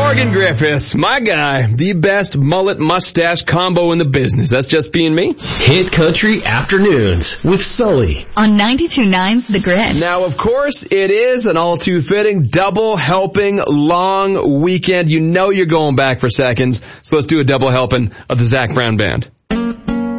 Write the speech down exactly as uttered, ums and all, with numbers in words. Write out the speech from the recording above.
Morgan Griffiths, my guy, the best mullet mustache combo in the business. That's just being me. Hit Country Afternoons with Sully on ninety-two point nine The Grid. Now, of course, it is an all too fitting double helping long weekend. You know you're going back for seconds, so let's do a double helping of the Zac Brown Band.